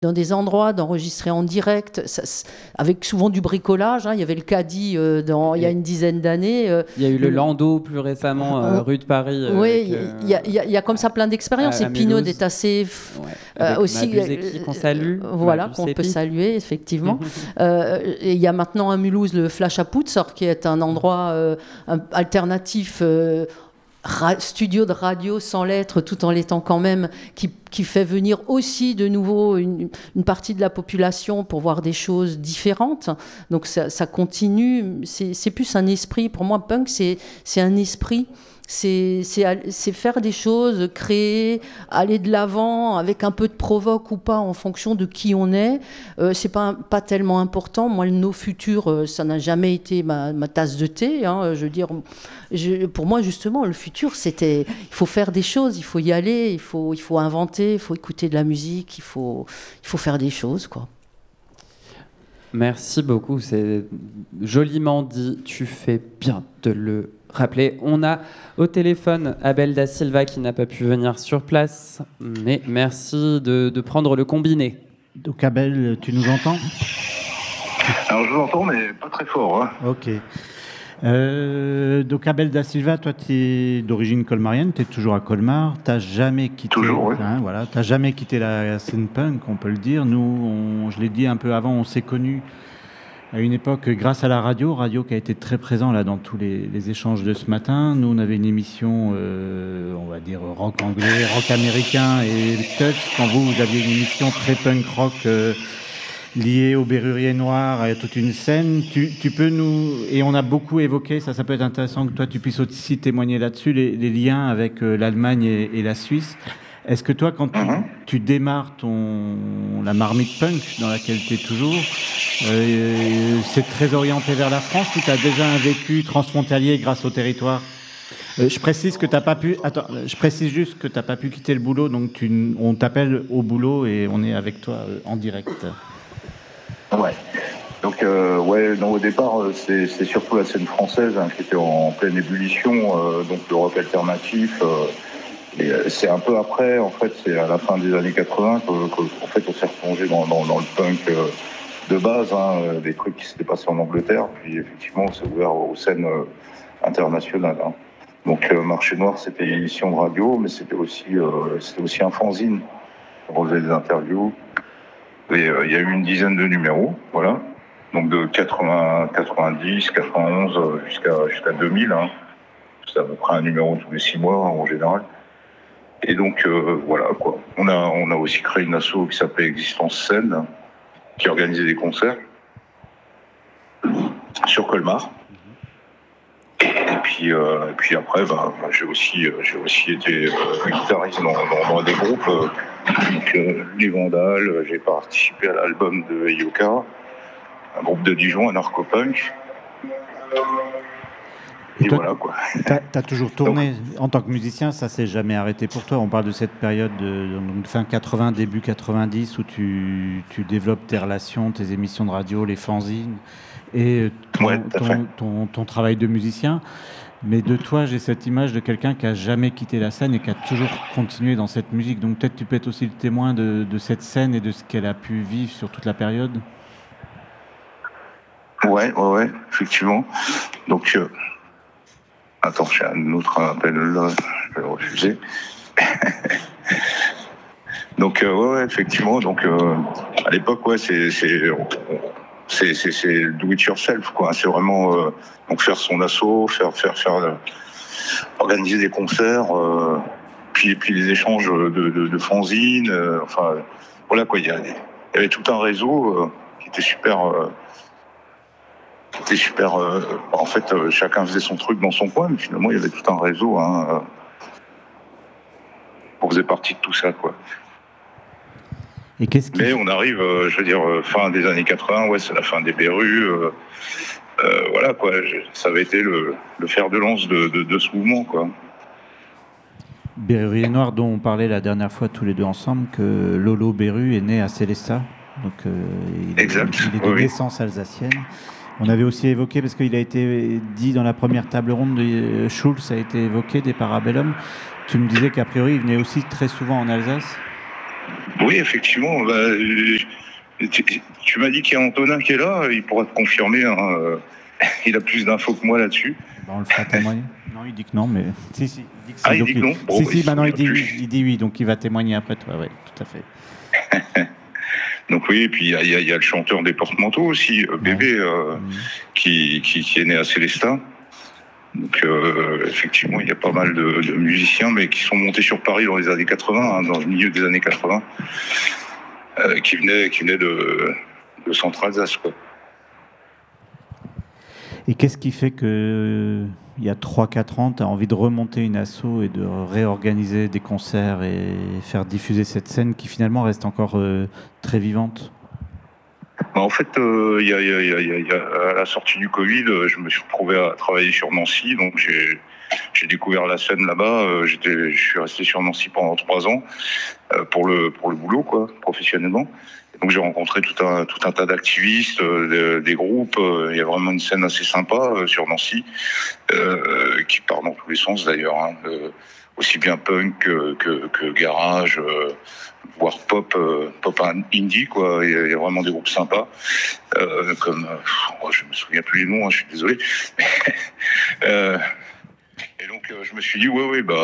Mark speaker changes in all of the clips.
Speaker 1: dans des endroits, d'enregistrer en direct, avec souvent du bricolage. Il y avait le Caddy il y a une dizaine d'années.
Speaker 2: Il y a eu le Landau plus récemment, rue de Paris.
Speaker 1: Oui, il y a comme ça plein d'expériences. Et Pinod est assez... aussi,
Speaker 2: qu'on salue.
Speaker 1: Voilà, qu'on peut saluer, effectivement. Et il y a maintenant à Mulhouse le Flash à Putzer, qui est un endroit alternatif... studio de radio sans lettres tout en l'étant quand même, qui fait venir aussi de nouveau une partie de la population pour voir des choses différentes. Donc ça continue, c'est plus un esprit, pour moi punk c'est un esprit, c'est faire des choses, créer, aller de l'avant avec un peu de provoque ou pas en fonction de qui on est. C'est pas tellement important. Moi, nos futurs, ça n'a jamais été ma tasse de thé. Je veux dire, pour moi, justement, le futur, il faut faire des choses, il faut y aller, il faut inventer, il faut écouter de la musique, il faut faire des choses, quoi.
Speaker 2: Merci beaucoup, c'est joliment dit. Tu fais bien de le rappeler. On a au téléphone Abel da Silva qui n'a pas pu venir sur place, mais merci de prendre le combiné.
Speaker 3: Donc Abel, tu nous entends ?
Speaker 4: Alors je vous entends, mais pas très fort.
Speaker 3: Ok. Donc Abel da Silva, toi tu es d'origine colmarienne, tu es toujours à Colmar, tu n'as jamais quitté, t'as jamais quitté la scène punk, on peut le dire. Nous, je l'ai dit un peu avant, on s'est connus à une époque grâce à la radio qui a été très présent là dans tous les échanges de ce matin. Nous, on avait une émission, on va dire rock anglais, rock américain et touch. Quand vous aviez une émission très punk rock liée au Berrurier Noir, à toute une scène. Tu peux nous... Et on a beaucoup évoqué, ça peut être intéressant que toi tu puisses aussi témoigner là-dessus, les liens avec l'Allemagne et la Suisse. Est-ce que toi, quand tu démarres la marmite punk dans laquelle tu es toujours, c'est très orienté vers la France ou tu as déjà un vécu transfrontalier grâce au territoire ? Je précise juste que tu n'as pas pu quitter le boulot, donc on t'appelle au boulot et on est avec toi en direct.
Speaker 4: Ouais. Donc, au départ, c'est surtout la scène française qui était en pleine ébullition, donc le rock alternatif. Et c'est un peu après, en fait, c'est à la fin des années 80 qu'en fait, on s'est replongé dans le punk de base, des trucs qui s'étaient passés en Angleterre. Puis effectivement, on s'est ouvert aux scènes internationales. Donc, Marché Noir, c'était une émission de radio, mais c'était aussi un fanzine. On faisait des interviews. Et il y a eu une dizaine de numéros, voilà. Donc de 90, 91 jusqu'à 2000. C'est à peu près un numéro tous les 6 mois en général. Et donc voilà quoi. On a aussi créé une asso qui s'appelait Existence Scène, qui organisait des concerts sur Colmar. Et puis après, j'ai aussi été guitariste dans des groupes. Donc, les Vandales, j'ai participé à l'album de Yoka, un groupe de Dijon, un narcopunk. Et
Speaker 3: toi,
Speaker 4: voilà quoi.
Speaker 3: T'as toujours tourné en tant que musicien, ça s'est jamais arrêté pour toi. On parle de cette période de fin 80, début 90 où tu développes tes relations, tes émissions de radio, les fanzines et ton travail de musicien. Mais de toi, j'ai cette image de quelqu'un qui a jamais quitté la scène et qui a toujours continué dans cette musique. Donc peut-être tu peux être aussi le témoin de cette scène et de ce qu'elle a pu vivre sur toute la période.
Speaker 4: Ouais, effectivement. Donc, attends, j'ai un autre appel là, je vais le refuser. Donc, effectivement. Donc, à l'époque, c'est do it yourself, quoi. C'est vraiment donc faire son assaut, organiser des concerts, puis les échanges de fanzines. Enfin, voilà quoi. Il y avait tout un réseau qui était super. En fait, chacun faisait son truc dans son coin, mais finalement, il y avait tout un réseau. On faisait partie de tout ça, quoi.
Speaker 3: Et
Speaker 4: mais on arrive, fin des années 80, c'est la fin des Berus. Voilà, quoi. Ça avait été le fer de lance de ce mouvement, quoi.
Speaker 3: Berrurier Noir, dont on parlait la dernière fois tous les deux ensemble, que Lolo Berru est né à Célestat. Donc, il est de naissance alsacienne. On avait aussi évoqué, parce qu'il a été dit dans la première table ronde de Schulz, a été évoqué des Parabellum. Tu me disais qu'a priori, il venait aussi très souvent en Alsace.
Speaker 4: Oui, effectivement. Tu m'as dit qu'il y a Antonin qui est là, il pourra te confirmer. Hein, il a plus d'infos que moi là-dessus.
Speaker 3: On le fera témoigner. Non, il dit que non, mais si, il dit que si.
Speaker 4: Il dit que non.
Speaker 3: Bon, maintenant il dit oui, donc il va témoigner après toi. Oui, tout à fait.
Speaker 4: Donc oui, et puis il y a le chanteur des Porte-Manteaux aussi, Bébé, qui est né à Célestin. Donc effectivement, il y a pas mal de musiciens, mais qui sont montés sur Paris dans les années 80, dans le milieu des années 80, qui venaient de Centre-Alsace, quoi.
Speaker 3: Et qu'est-ce qui fait que il y a 3-4 ans, tu as envie de remonter une asso et de réorganiser des concerts et faire diffuser cette scène qui finalement reste encore très vivante?
Speaker 4: En fait, à la sortie du Covid, je me suis retrouvé à travailler sur Nancy, donc j'ai découvert la scène là-bas. Je suis resté sur Nancy pendant 3 ans pour le boulot, quoi, professionnellement. Donc j'ai rencontré tout un tas d'activistes, des groupes. Il y a vraiment une scène assez sympa sur Nancy, qui part dans tous les sens d'ailleurs, hein, aussi bien punk que garage, voire pop indie, quoi. Il y a vraiment des groupes sympas, comme je me souviens plus les noms, hein, je suis désolé. Et donc je me suis dit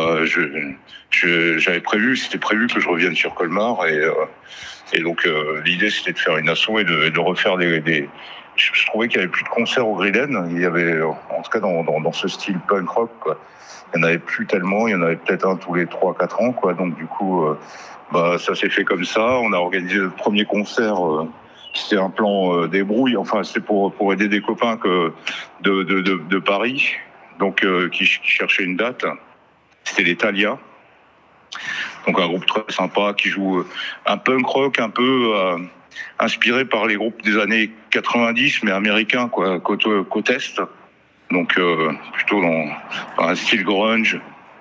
Speaker 4: c'était prévu que je revienne sur Colmar et donc l'idée c'était de faire une asso et de refaire des je trouvais qu'il y avait plus de concerts au Griden. Il y avait en tout cas dans ce style punk rock, quoi. Il n'y en avait plus tellement, il y en avait peut-être un tous les 3-4 ans, quoi. Donc du coup ça s'est fait comme ça. On a organisé le premier concert. C'était un plan débrouille. Enfin, c'était pour aider des copains de Paris, donc qui cherchaient une date. C'était les Thalia. Donc un groupe très sympa qui joue un punk rock un peu inspiré par les groupes des années 90, mais américains, quoi, côte est. Donc plutôt dans un style grunge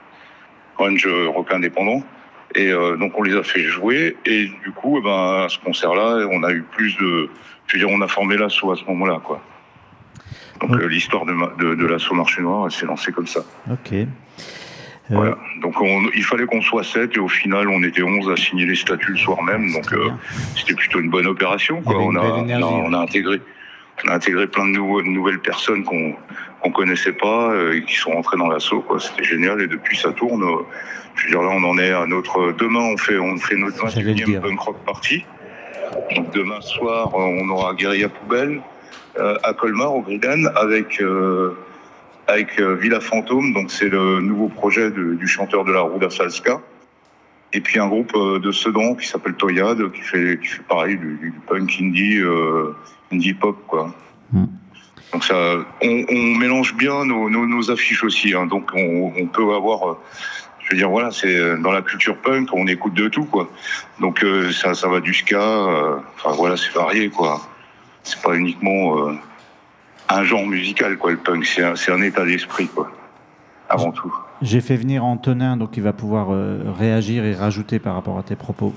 Speaker 4: rock indépendant. Et donc on les a fait jouer, et du coup à ce concert-là, on a eu on a formé l'assaut à ce moment-là, quoi. Donc l'histoire de l'assaut Marché Noir, elle s'est lancée comme ça.
Speaker 3: Ok.
Speaker 4: Voilà. Donc il fallait qu'on soit 7, et au final on était 11 à signer les statuts le soir même, donc c'était plutôt une bonne opération, quoi. On a intégré plein de nouvelles personnes qu'on connaissait pas, et qui sont rentrées dans l'assaut, quoi. C'était génial, et depuis ça tourne. Je veux dire, là on en est à demain on fait notre 21e punk rock party. Donc demain soir on aura Guérilla Poubelle à Colmar au Griden avec Villa Fantôme, donc c'est le nouveau projet du chanteur de la Ruda Salska. Et puis un groupe de Sedan qui s'appelle Toyade, qui fait pareil du punk indie pop, quoi. Donc ça, on mélange bien nos affiches aussi, hein. Donc on peut avoir, je veux dire, voilà, c'est dans la culture punk, on écoute de tout, quoi. Donc ça va du ska, enfin voilà, c'est varié, quoi. C'est pas uniquement un genre musical, quoi, le punk, c'est un état d'esprit, quoi, avant tout.
Speaker 3: J'ai fait venir Antonin, donc il va pouvoir réagir et rajouter par rapport à tes propos.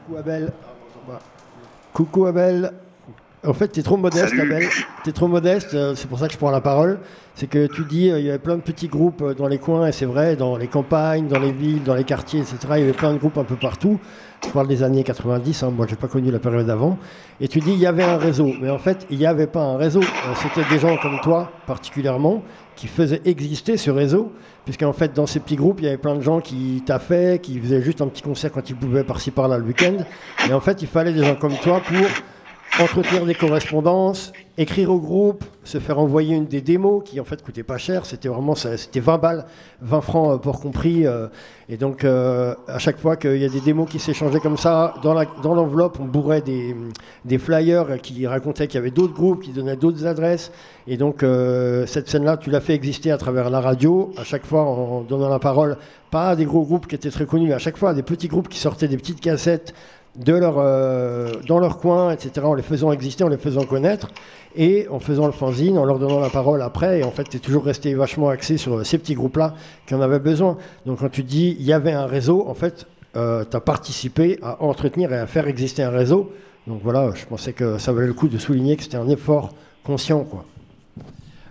Speaker 5: Coucou Abel. En fait, t'es trop modeste,
Speaker 4: Salut.
Speaker 5: Abel. T'es trop modeste, c'est pour ça que je prends la parole. C'est que tu dis, il y avait plein de petits groupes dans les coins, et c'est vrai, dans les campagnes, dans les villes, dans les quartiers, etc. Il y avait plein de groupes un peu partout. Je parle des années 90, hein, moi j'ai pas connu la période avant. Et tu dis, il y avait un réseau. Mais en fait, il n'y avait pas un réseau. C'était des gens comme toi, particulièrement, qui faisaient exister ce réseau. Puisqu'en fait, dans ces petits groupes, il y avait plein de gens qui taffaient, qui faisaient juste un petit concert quand ils pouvaient par-ci par-là le week-end. Et en fait, il fallait des gens comme toi pour entretenir des correspondances, écrire au groupe, se faire envoyer des démos qui en fait coûtaient pas cher, c'était 20 balles, 20 francs pour compris, et donc à chaque fois qu'il y a des démos qui s'échangeaient comme ça, dans l'enveloppe on bourrait des flyers qui racontaient qu'il y avait d'autres groupes, qui donnaient d'autres adresses, et donc cette scène-là tu l'as fait exister à travers la radio, à chaque fois en donnant la parole, pas à des gros groupes qui étaient très connus, mais à chaque fois à des petits groupes qui sortaient des petites cassettes dans leur coin, etc., en les faisant exister, en les faisant connaître, et en faisant le fanzine, en leur donnant la parole après, et en fait, tu es toujours resté vachement axé sur ces petits groupes-là qui en avaient besoin. Donc quand tu dis il y avait un réseau, en fait, tu as participé à entretenir et à faire exister un réseau. Donc voilà, je pensais que ça valait le coup de souligner que c'était un effort conscient, quoi.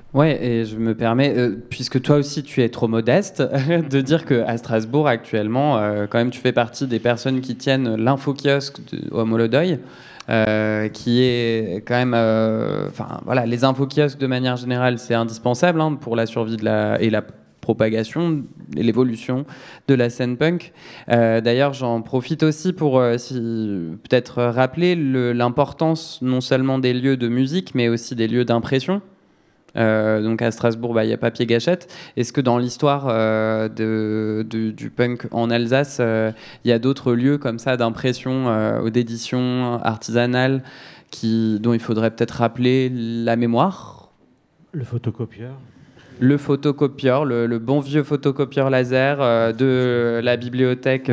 Speaker 2: Ouais, et je me permets, puisque toi aussi tu es trop modeste, de dire qu'à Strasbourg actuellement, quand même tu fais partie des personnes qui tiennent l'info-kiosque au Molodeuil, qui est quand même... voilà, les info-kiosques de manière générale, c'est indispensable pour la survie et la propagation et l'évolution de la scène punk. D'ailleurs, j'en profite aussi pour peut-être rappeler l'importance non seulement des lieux de musique, mais aussi des lieux d'impression. Donc à Strasbourg, il y a Papier Gâchette. Est-ce que dans l'histoire du punk en Alsace, il y a d'autres lieux comme ça d'impression ou d'édition artisanale dont il faudrait peut-être rappeler la mémoire ?
Speaker 3: Le photocopieur.
Speaker 2: Le photocopieur, le bon vieux photocopieur laser de la bibliothèque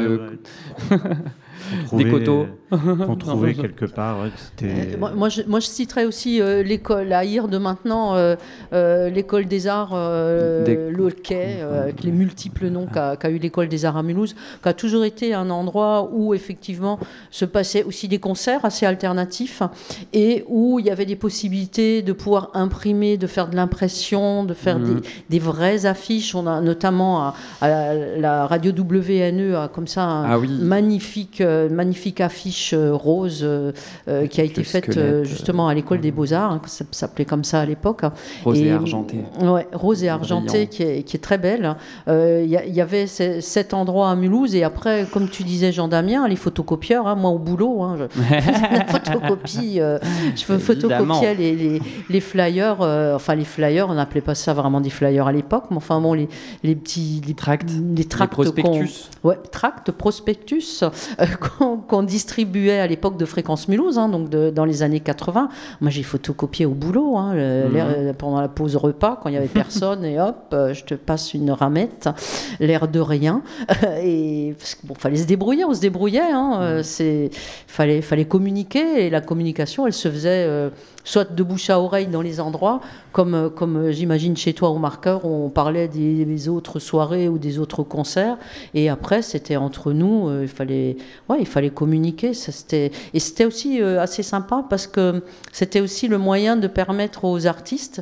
Speaker 2: des coteaux.
Speaker 3: Qu'on trouvait quelque part.
Speaker 1: Moi, je citerais aussi l'école à IR de maintenant, l'école des arts, le Quai, avec les multiples noms qu'a eu l'école des arts à Mulhouse, qui a toujours été un endroit où effectivement se passaient aussi des concerts assez alternatifs et où il y avait des possibilités de pouvoir imprimer, de faire de l'impression, de faire des vraies affiches. On a notamment à la radio WNE comme ça magnifique affiche rose qui a été faite justement à l'école des Beaux-Arts, ça s'appelait comme ça à l'époque.
Speaker 2: Rose et argentée.
Speaker 1: Ouais, rose et argentée qui est très belle. Il y avait cet endroit à Mulhouse et après, comme tu disais Jean-Damien, les photocopieurs, moi au boulot, je photocopiais les flyers, les flyers, on n'appelait pas ça vraiment des flyers à l'époque, mais enfin bon, les petits
Speaker 2: tracts,
Speaker 1: les prospectus. Tracts, prospectus qu'on distribuait à l'époque de Fréquence Mulhouse, donc dans les années 80. Moi, j'ai photocopié au boulot, pendant la pause repas, quand il n'y avait personne, et hop, je te passe une ramette, l'air de rien. Et fallait se débrouiller, on se débrouillait. Fallait communiquer, et la communication, elle se faisait soit de bouche à oreille dans les endroits, comme j'imagine chez toi au Marqueur, on parlait des autres soirées ou des autres concerts, et après, c'était entre nous, il fallait communiquer. C'était aussi assez sympa parce que c'était aussi le moyen de permettre aux artistes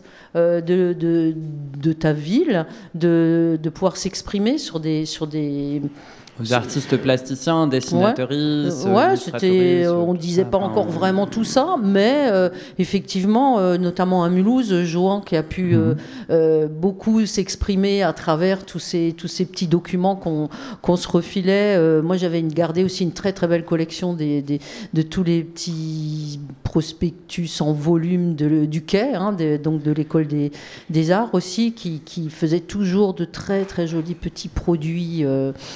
Speaker 1: de ta ville de pouvoir s'exprimer sur des
Speaker 2: aux artistes plasticiens, dessinateuristes.
Speaker 1: On disait pas encore vraiment tout ça, mais effectivement, notamment à Mulhouse, Johan qui a pu beaucoup s'exprimer à travers tous ces petits documents qu'on se refilait. Moi, j'avais gardé aussi une très très belle collection de tous les petits prospectus en volume du Quai, donc de l'école des arts aussi, qui faisait toujours de très très jolis petits produits.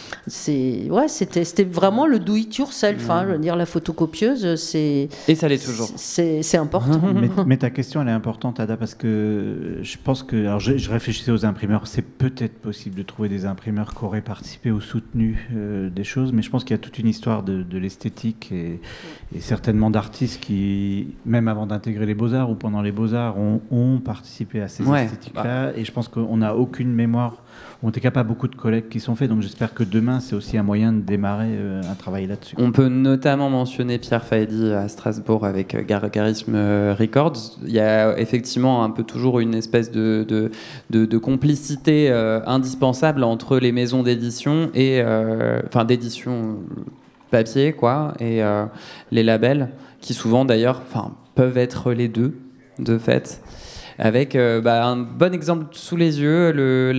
Speaker 1: C'était vraiment le do it yourself. Je veux dire, la photocopieuse,
Speaker 2: et ça l'est toujours.
Speaker 1: C'est important.
Speaker 3: Mais ta question, elle est importante, Ada, parce que je pense que, alors je réfléchissais aux imprimeurs. C'est peut-être possible de trouver des imprimeurs qui auraient participé ou soutenu des choses, mais je pense qu'il y a toute une histoire de l'esthétique et certainement d'artistes qui, même avant d'intégrer les Beaux-Arts ou pendant les Beaux-Arts, ont participé à ces esthétiques-là. Et je pense qu'on n'a aucune mémoire. En tout cas, pas beaucoup de collègues qui sont faits, donc j'espère que demain, c'est aussi un moyen de démarrer un travail là-dessus.
Speaker 2: On peut notamment mentionner Pierre Faedy à Strasbourg avec Gargarisme Records. Il y a effectivement un peu toujours une espèce de complicité indispensable entre les maisons d'édition et d'édition papier, et les labels, qui souvent d'ailleurs peuvent être les deux, de fait. Avec un bon exemple sous les yeux,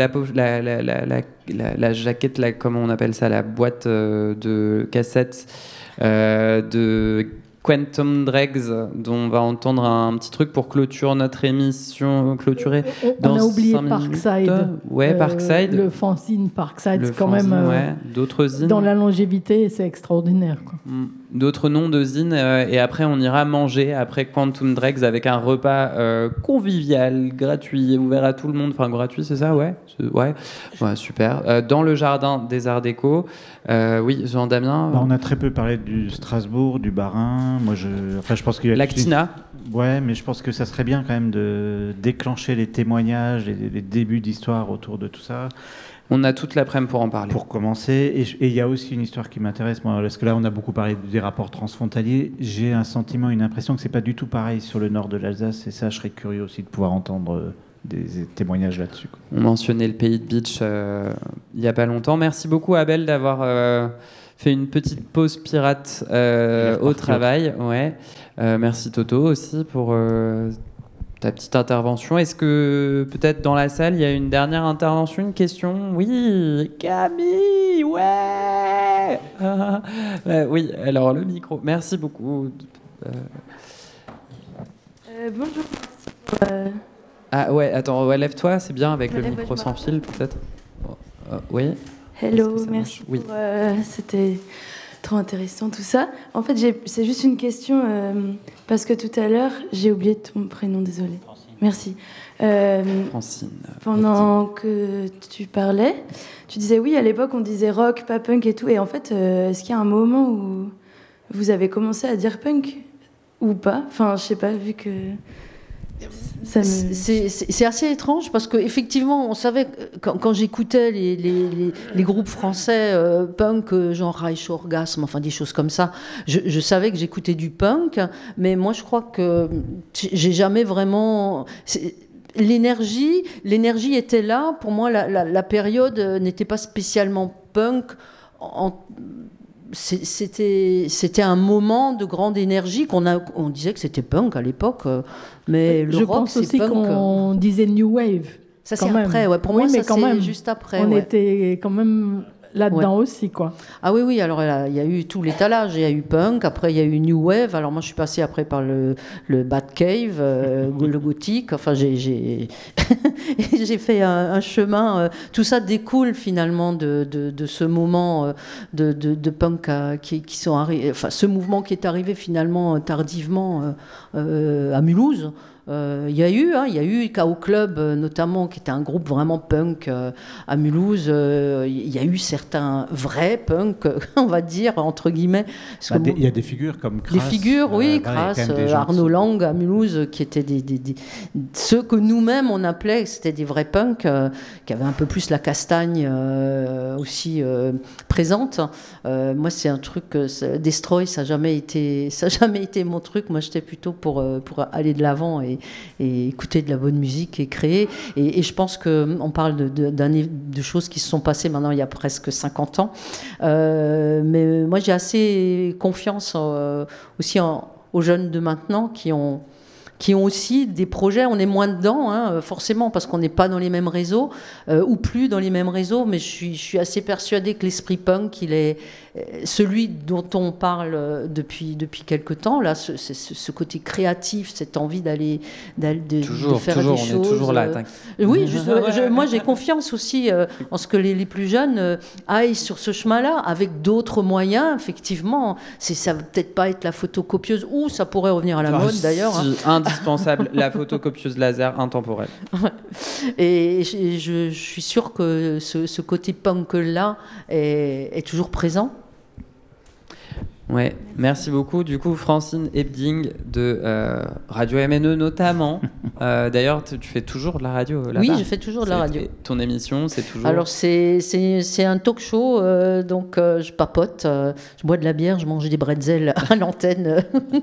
Speaker 2: la jaquette, comment on appelle ça, la boîte de cassettes de Quantum Dregs, dont on va entendre un petit truc pour clôturer notre émission.
Speaker 6: On a oublié Parkside.
Speaker 2: Parkside.
Speaker 6: Le fanzine Parkside, c'est quand même...
Speaker 2: d'autres zines.
Speaker 6: Dans la longévité, c'est extraordinaire, quoi.
Speaker 2: D'autres noms de zines, et après on ira manger après Quantum Dregs avec un repas convivial, gratuit, ouvert à tout le monde. Enfin, gratuit, c'est ça? Ouais, super. Dans le jardin des Arts Déco. Oui, Jean-Damien.
Speaker 3: On a très peu parlé du Strasbourg, du Barin. Moi, je pense qu'il y a
Speaker 2: l'Actina.
Speaker 3: Ouais, mais je pense que ça serait bien quand même de déclencher les témoignages et les débuts d'histoire autour de tout ça.
Speaker 2: On a toute l'après-midi pour en parler.
Speaker 3: Pour commencer, et il y a aussi une histoire qui m'intéresse, moi, parce que là, on a beaucoup parlé des rapports transfrontaliers. J'ai un sentiment, une impression que c'est pas du tout pareil sur le nord de l'Alsace, et ça, je serais curieux aussi de pouvoir entendre témoignages là-dessus.
Speaker 2: On mentionnait le pays de Beach il n'y a pas longtemps. Merci beaucoup Abel d'avoir fait une petite pause pirate au travail. Ouais. Merci Toto aussi pour ta petite intervention. Est-ce que peut-être dans la salle il y a une dernière intervention, une question? Oui, Camille, ouais. Oui, alors le micro. Merci beaucoup.
Speaker 7: Bonjour.
Speaker 2: Ah ouais, attends, ouais, lève-toi, c'est bien avec le micro sans fil peut-être. Oui.
Speaker 7: Hello, merci. Oui. C'était trop intéressant tout ça. En fait, c'est juste une question parce que tout à l'heure, j'ai oublié ton prénom, désolée. Merci.
Speaker 2: Francine.
Speaker 7: Pendant que tu parlais, tu disais oui, à l'époque, on disait rock, pas punk et tout. Et en fait, est-ce qu'il y a un moment où vous avez commencé à dire punk ou pas? Enfin, je sais pas, vu que...
Speaker 1: C'est assez étrange parce qu'effectivement, on savait quand j'écoutais les groupes français punk, genre Reich Orgasme, enfin des choses comme ça, je savais que j'écoutais du punk, mais moi je crois que j'ai jamais vraiment... L'énergie était là. Pour moi, la période n'était pas spécialement punk. C'était un moment de grande énergie on disait que c'était punk à l'époque, mais le rock, c'est punk.
Speaker 6: Je pense aussi qu'on disait new wave.
Speaker 1: Ça c'est après, ouais. Pour moi, ça c'est juste après.
Speaker 6: On était quand même là-dedans aussi, quoi.
Speaker 1: Ah oui, alors il y a eu tout l'étalage. Il y a eu punk, après il y a eu new wave. Alors moi, je suis passée après par le Batcave, le gothique. Enfin, j'ai fait un chemin. Tout ça découle finalement de ce moment de punk qui sont arrivés. Enfin, ce mouvement qui est arrivé finalement tardivement à Mulhouse. Il y a eu Chaos Club notamment, qui était un groupe vraiment punk à Mulhouse. Il y a eu certains vrais punks, on va dire entre guillemets.
Speaker 3: Il y a des figures comme Crass.
Speaker 1: Des figures, oui, Crass, Arnaud Lang à Mulhouse, qui étaient ceux que nous-mêmes on appelait, c'était des vrais punks, qui avaient un peu plus la castagne aussi présente. Moi, c'est un truc, Destroy, ça n'a jamais été mon truc. Moi, j'étais plutôt pour aller de l'avant et écouter de la bonne musique et créer. Et je pense qu'on parle de choses qui se sont passées maintenant il y a presque 50 ans. Mais moi, j'ai assez confiance aussi aux jeunes de maintenant qui ont aussi des projets. On est moins dedans, forcément, parce qu'on n'est pas dans les mêmes réseaux, ou plus dans les mêmes réseaux, mais je suis assez persuadée que l'esprit punk, il est celui dont on parle depuis quelque temps, là, ce côté créatif, cette envie de faire des choses.
Speaker 2: On est toujours là.
Speaker 1: Oui, moi j'ai confiance aussi en ce que les plus jeunes aillent sur ce chemin-là, avec d'autres moyens, effectivement. Ça va peut-être pas être la photocopieuse, ou ça pourrait revenir à la mode d'ailleurs.
Speaker 2: Indispensable, la photocopieuse laser intemporelle.
Speaker 1: Et je suis sûre que ce côté punk-là est toujours présent.
Speaker 2: Ouais, merci beaucoup. Du coup, Francine Ebding de Radio MNE notamment. D'ailleurs, tu fais toujours de la radio là-bas?
Speaker 1: Oui, je fais toujours de la radio.
Speaker 2: Ton émission, c'est toujours...
Speaker 1: Alors, c'est un talk show, donc je papote, je bois de la bière, je mange des bretzels à l'antenne.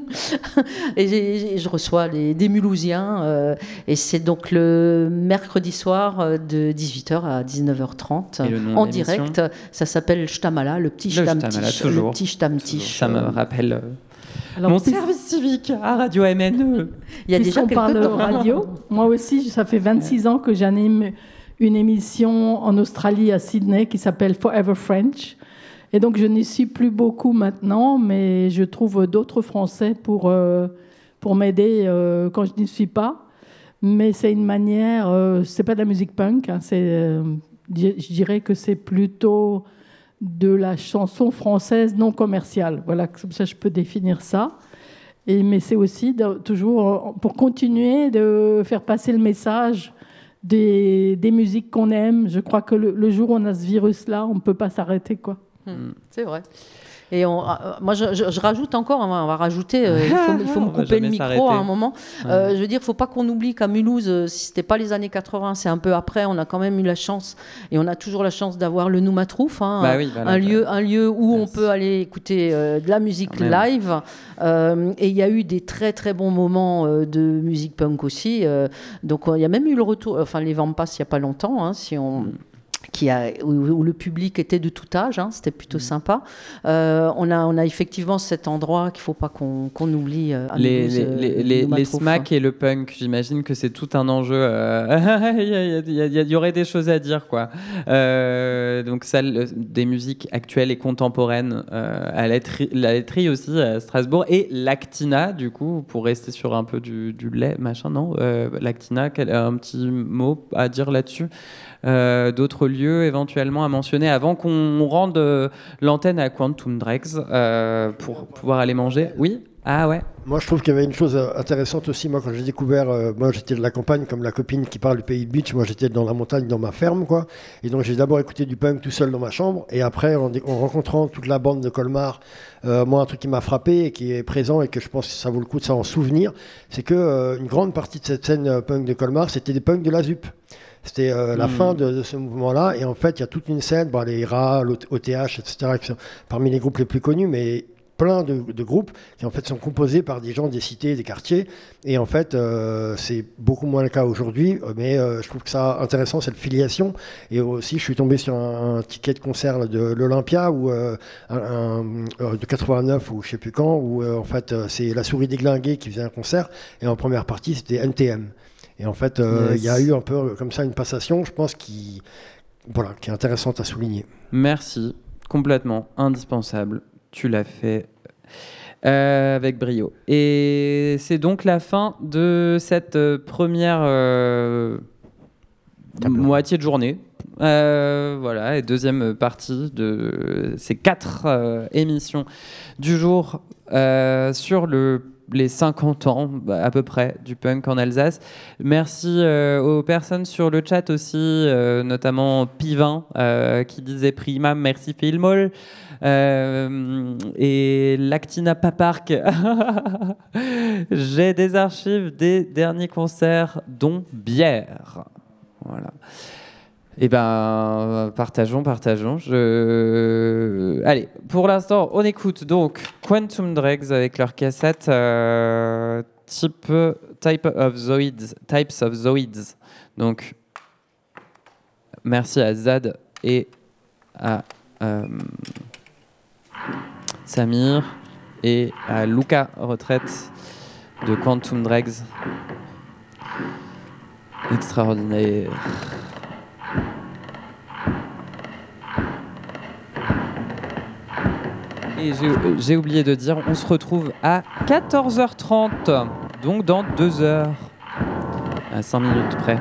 Speaker 1: Et je reçois des Mulhousiens. Et c'est donc le mercredi soir de 18h à 19h30 en direct. Ça s'appelle Shtamala, le petit Shtamtisch.
Speaker 2: Ça me rappelle mon service civique à Radio MNE.
Speaker 6: Il y a déjà parle de radio. Moi aussi, ça fait 26 ans que j'anime une émission en Australie, à Sydney, qui s'appelle Forever French. Et donc, je n'y suis plus beaucoup maintenant, mais je trouve d'autres Français pour m'aider quand je n'y suis pas. Mais c'est une manière... c'est pas de la musique punk. Je dirais que c'est plutôt... de la chanson française non commerciale. Voilà, comme ça je peux définir ça. Mais c'est aussi toujours pour continuer de faire passer le message des musiques qu'on aime. Je crois que le jour où on a ce virus-là, on ne peut pas s'arrêter, quoi.
Speaker 1: C'est vrai. Et moi, je rajoute encore, on va rajouter, il faut me couper le micro à un moment. Je veux dire, il ne faut pas qu'on oublie qu'à Mulhouse, si ce n'était pas les années 80, c'est un peu après, on a quand même eu la chance, et on a toujours la chance d'avoir le Noumatrouf, un lieu où on peut aller écouter de la musique live. Et il y a eu des très très bons moments de musique punk aussi. Donc il y a même eu le retour, enfin les Vampas il n'y a pas longtemps, où le public était de tout âge, c'était plutôt sympa. On a effectivement cet endroit qu'il ne faut pas qu'on oublie.
Speaker 2: Les smacks et le punk, j'imagine que c'est tout un enjeu. Il y aurait des choses à dire, quoi. Donc des musiques actuelles et contemporaines à la laiterie aussi à Strasbourg, et l'Actina, du coup, pour rester sur un peu du lait, machin, non l'Actina, un petit mot à dire là-dessus. D'autres lieux éventuellement à mentionner avant qu'on rende l'antenne à Quantum Dregs pour pouvoir aller manger. Oui. Ah ouais.
Speaker 5: Moi, je trouve qu'il y avait une chose intéressante aussi. Moi, quand j'ai découvert, moi, j'étais de la campagne, comme la copine qui parle du pays de Beach. Moi, j'étais dans la montagne, dans ma ferme, quoi. Et donc, j'ai d'abord écouté du punk tout seul dans ma chambre. Et après, en rencontrant toute la bande de Colmar, moi, un truc qui m'a frappé et qui est présent et que je pense que ça vaut le coup de s'en souvenir, c'est que une grande partie de cette scène punk de Colmar, c'était des punks de la ZUP. C'était la fin de ce mouvement-là. Et en fait, il y a toute une scène, les RA, l'OTH, etc., qui sont parmi les groupes les plus connus, mais plein de groupes qui en fait sont composés par des gens des cités, des quartiers. Et en fait, c'est beaucoup moins le cas aujourd'hui. Mais je trouve que ça intéressant, cette filiation. Et aussi, je suis tombé sur un ticket de concert de l'Olympia, de 89 ou je ne sais plus quand, où en fait, c'est la Souris Déglinguée qui faisait un concert. Et en première partie, c'était NTM. Et en fait, il y a eu un peu comme ça une passation, je pense, qui est intéressante à souligner.
Speaker 2: Merci, complètement indispensable. Tu l'as fait avec brio. Et c'est donc la fin de cette première moitié de journée. Et deuxième partie de ces 4 émissions du jour sur les 50 ans à peu près du punk en Alsace. Merci aux personnes sur le chat aussi, notamment Pivin qui disait prima, merci Filmol, et l'Actina Papark. J'ai des archives des derniers concerts, dont Bière. Voilà. Eh ben, partageons. Allez, pour l'instant, on écoute donc Quantum Dregs avec leur cassette Types of Zoids. Donc, merci à Zad et à Samir et à Luca Retraite de Quantum Dregs. Extraordinaire. Et j'ai oublié de dire, on se retrouve à 14h30, donc dans 2 heures, à 5 minutes près.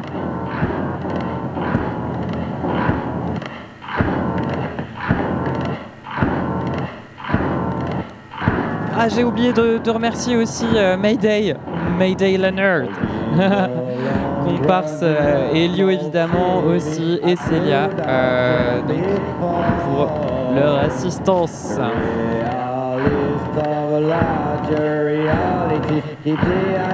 Speaker 2: Ah, j'ai oublié de remercier aussi Mayday Leonard, comparse, Elio évidemment aussi, et Célia, donc, pour leur assistance.